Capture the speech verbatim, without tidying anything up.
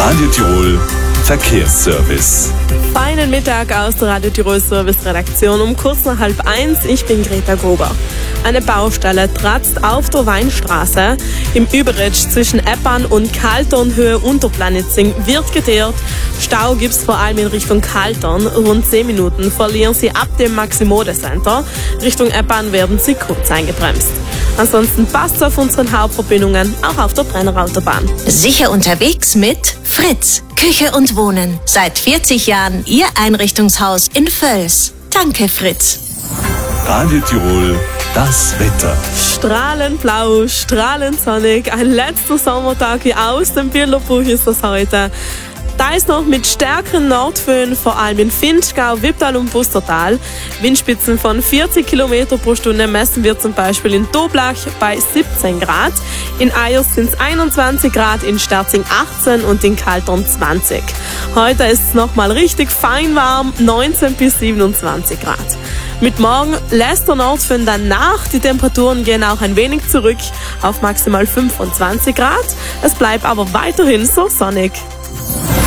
Radio Tirol Verkehrsservice. Feinen Mittag aus der Radio Tirol Service Redaktion um kurz nach halb eins. Ich bin Greta Gruber. Eine Baustelle tratzt auf der Weinstraße. Im Überetsch zwischen Eppan und Kaltern Höhe Unterplanitzing wird geteert. Stau gibt's vor allem in Richtung Kaltern. Rund zehn Minuten verlieren Sie ab dem Maximode Center. Richtung Eppan werden Sie kurz eingebremst. Ansonsten passt's auf unseren Hauptverbindungen, auch auf der Brenner Autobahn. Sicher unterwegs mit Fritz, Küche und Wohnen. Seit vierzig Jahren Ihr Einrichtungshaus in Völs. Danke, Fritz. Radio Tirol, das Wetter. Strahlend blau, strahlend sonnig. Ein letzter Sommertag wie aus dem Bilderbuch ist das heute. Da ist noch mit stärkeren Nordföen, vor allem in Vinschgau, Wipptal und Bustertal. Windspitzen von vierzig Kilometer pro Stunde messen wir zum Beispiel in Toblach bei siebzehn Grad. In Eyers sind es einundzwanzig Grad, in Sterzing achtzehn und in Kaltern zwanzig. Heute ist es nochmal richtig fein warm, neunzehn bis siebenundzwanzig Grad. Mit morgen lässt der Nordföhn dann nach. Die Temperaturen gehen auch ein wenig zurück auf maximal fünfundzwanzig Grad. Es bleibt aber weiterhin so sonnig.